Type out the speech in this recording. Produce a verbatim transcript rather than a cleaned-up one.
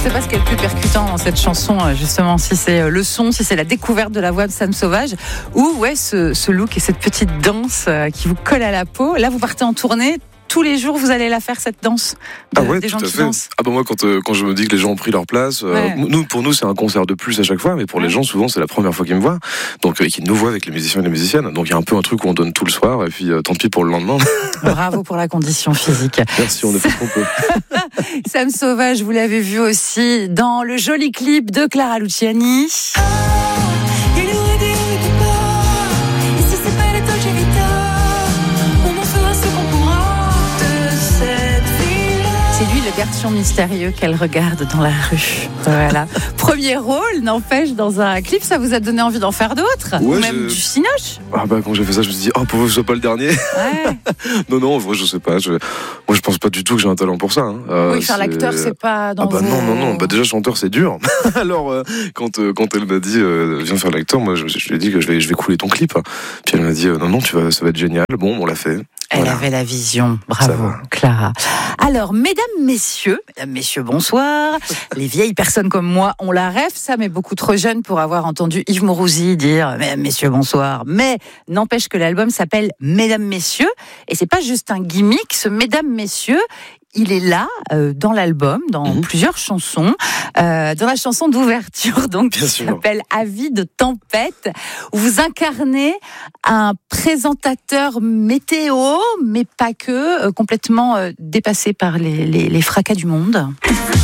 sais pas ce qui est le plus percutant dans cette chanson, justement, si c'est le son, si c'est la découverte de la voix de Sam Sauvage, ou ouais, ce, ce look et cette petite danse qui vous colle à la peau. Là, vous partez en tournée. Tous les jours, vous allez la faire, cette danse de, ah ouais, des gens tout à qui fait. dansent. Ah bah moi, quand, euh, quand je me dis que les gens ont pris leur place, euh, Ouais. nous, pour nous, c'est un concert de plus à chaque fois, mais pour ouais. les gens, souvent, c'est la première fois qu'ils me voient, donc euh, qu'ils nous voient avec les musiciens et les musiciennes. Donc il y a un peu un truc où on donne tout le soir, et puis euh, tant pis pour le lendemain. Bravo pour la condition physique. Merci, on a fait ce qu'on peut. Sam Sauvage, vous l'avez vu aussi dans le joli clip de Clara Luciani. C'est lui le garçon mystérieux qu'elle regarde dans la rue. Voilà. Premier rôle, n'empêche, dans un clip, ça vous a donné envie d'en faire d'autres, ouais, ou même je... du cinoche. Ah bah quand j'ai fait ça, je me suis dit, oh pour que ce soit pas le dernier. Ouais. non non, en vrai, je sais pas. Je... Moi, je pense pas du tout que j'ai un talent pour ça. Hein. Euh, oui, faire c'est... l'acteur, c'est pas dans ah bah vos... non non non. Bah déjà chanteur, c'est dur. Alors euh, quand euh, quand elle m'a dit, euh, viens faire l'acteur, moi je, je lui ai dit que je vais je vais couler ton clip. Puis elle m'a dit, euh, non non, tu vas, ça va être génial. Bon, on l'a fait. Elle voilà. avait la vision. Bravo, Clara. Alors, mesdames, messieurs, mesdames, messieurs, bonsoir. Les vieilles personnes comme moi, on la rêve, ça, mais beaucoup trop jeune pour avoir entendu Yves Mourouzi dire « Mesdames, messieurs, bonsoir ». Mais n'empêche que l'album s'appelle « Mesdames, messieurs ». Et c'est pas juste un gimmick, ce « Mesdames, messieurs ». Il est là, euh, dans l'album, dans mmh. plusieurs chansons. Euh, dans la chanson d'ouverture, donc, Bien qui sûr. s'appelle « Avis de tempête », où vous incarnez un présentateur météo, mais pas que, euh, complètement euh, dépassé par les, les, les fracas du monde.